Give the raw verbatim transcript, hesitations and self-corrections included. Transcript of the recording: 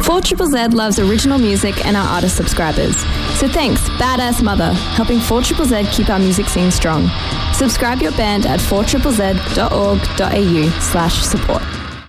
four Z Z loves original music and our artist subscribers. So thanks, Badass Mother, helping four Z Z keep our music scene strong. Subscribe your band at four z z dot org dot a u slash support.